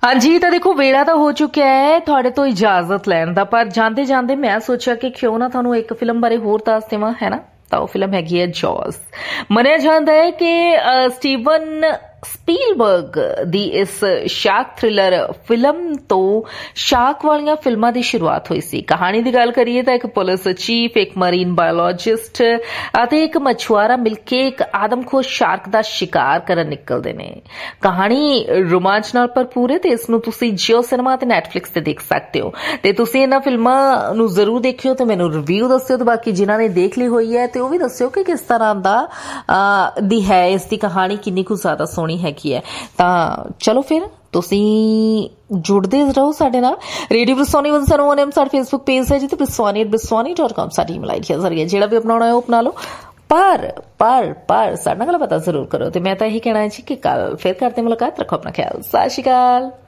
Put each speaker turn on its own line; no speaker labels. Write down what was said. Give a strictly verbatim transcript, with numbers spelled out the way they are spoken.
हाँ जी, तो देखो वेला तो हो चुका है थोड़े तो इजाजत लैन दा, पर जाते जाते मैं सोचा कि क्यों ना थानू एक फिल्म बारे होर दस देवां, है ना। तो वो फिल्म हैगी है जॉस। मनिया जाता है कि स्टीवन स्पीलबर्ग दी इस शार्क थ्रिलर फिल्म तो शार्क वालियां फिल्मां दी शुरुआत हुई सी। कहानी दी गल करिए तो एक पुलिस चीफ, एक मरीन बायोलॉजिस्ट अते एक मछुआरा मिलके एक आदमखोर शार्क दा शिकार करन निकलदे ने। कहानी रोमांच नाल भरपूर है ते इस नूं तुसीं जियो सिनेमा ते नैटफ्लिक्स ते देख सकते हो। ते तुसीं इन्हां फिल्मां नूं जरूर देखियो ते मैनूं रिव्यू दस्सियो ते बाकी जिन्हां ने देख ली होई है ते ओह वी दस्सियो कि किस तरह दा दी है इसदी कहानी, किन्नी कुछ ज्यादा सोहनी हैगी है। तां चलो फिर तुसीं जुड़दे रहो साडे नाल। Radio ब्रिसोनी one zero one M साडा फेसबुक पेज है जी, ते ब्रिसोनी एट ब्रिसोनी डॉट कॉम साडी ईमेल आईडी है। जरिए जेड़ा भी अपनाना है वो अपना लो, पर पर पर साडे नाल पता जरूर करो। ते मैं तां यही कहना है जी कि कल फिर करते मुलाकात। रखो अपना ख्याल। सत श्री अकाल।